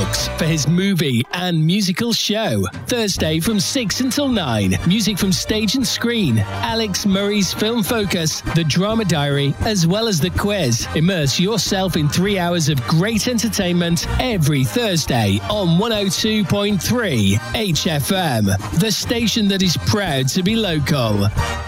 books for his movie and musical show. Thursday from 6 until 9. Music from stage and screen. Alex Murray's Film Focus, The Drama Diary, as well as the quiz. Immerse yourself in 3 hours of great entertainment every Thursday on 102.3 HFM, the station that is proud to be local.